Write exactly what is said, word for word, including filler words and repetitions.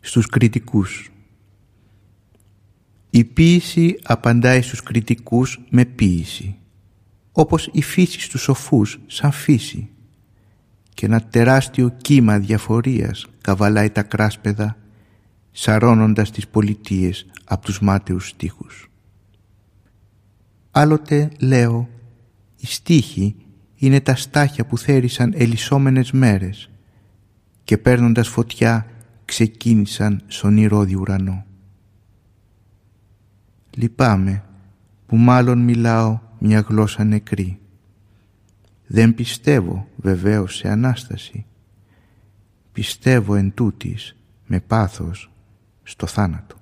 στους κριτικούς. Η ποίηση απαντάει στους κριτικούς με ποίηση, όπως η φύση στους σοφούς σαν φύση, και ένα τεράστιο κύμα διαφορίας καβαλάει τα κράσπεδα, σαρώνοντας τις πολιτείες από τους μάταιους στίχους. Άλλοτε λέω, οι στίχοι είναι τα στάχια που θέρισαν ελισσόμενες μέρες και παίρνοντας φωτιά ξεκίνησαν στον ηρώδη ουρανό. Λυπάμαι που μάλλον μιλάω μια γλώσσα νεκρή. Δεν πιστεύω βεβαίως σε Ανάσταση. Πιστεύω εν τούτης με πάθος στο θάνατο.